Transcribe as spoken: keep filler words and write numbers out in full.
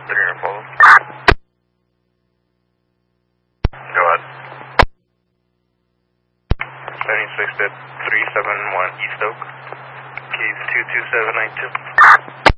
Linear follow. Go ahead. seventy-six to three seven one East Oak. Keys two two seven nine two.